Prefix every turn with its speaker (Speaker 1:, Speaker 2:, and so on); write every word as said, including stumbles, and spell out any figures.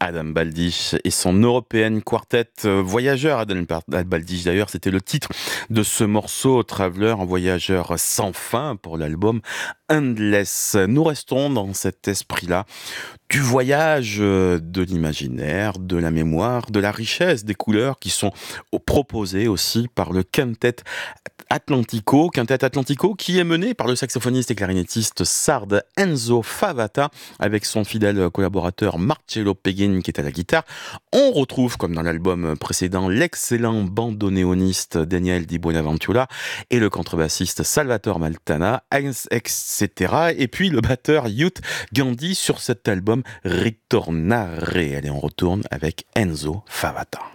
Speaker 1: Adam Baldich et son European Quartet euh, Voyageur. Adam Baldich d'ailleurs, c'était le titre de ce morceau, Traveler, un voyageur sans fin pour l'album Endless. Nous restons dans cet esprit-là du voyage, euh, de l'imaginaire, de la mémoire, de la richesse des couleurs qui sont proposées aussi par le Quintet Atlantico, Quintet Atlantico qui est mené par le saxophoniste et clarinettiste sarde Enzo Favata avec son fidèle collaborateur Marcello Peguin qui est à la guitare. On retrouve, comme dans l'album précédent, l'excellent bandoneoniste Daniel Di Buenaventura et le contrebassiste Salvatore Maltana, et cetera. Et puis le batteur Youth Gandhi sur cet album Ritornare. Allez, on retourne avec Enzo Favata.